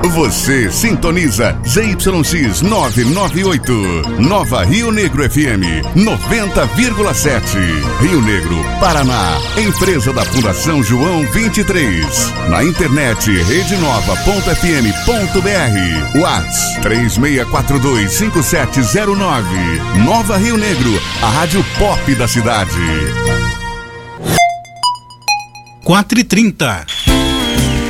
Você sintoniza ZYX 998. Nova Rio Negro FM 90,7. Rio Negro, Paraná. Empresa da Fundação João 23. Na internet redenova.fm.br. Whats 36425709. Nova Rio Negro, a rádio pop da cidade. 4h30.